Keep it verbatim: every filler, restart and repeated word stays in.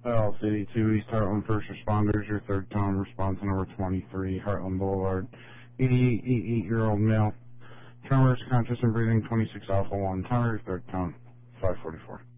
L City two, East Heartland First Responders, your third tone, response number twenty-three, Heartland Boulevard. eighty-eight-year-old male. Tremors, conscious and breathing, twenty-six Alpha one. Tower, third tone, five forty-four.